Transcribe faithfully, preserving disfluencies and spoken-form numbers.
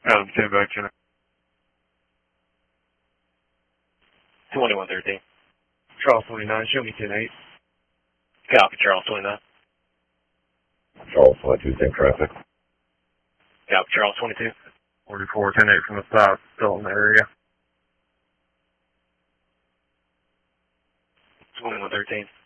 Um, stand back, Jenna. twenty-one thirteen. Charles twenty-nine, show me ten eight. Copy, Charles twenty-nine. Charles twenty-two, same traffic. Copy, Charles twenty-two. forty-four, ten eight from the south, still in the area. twenty-one thirteen.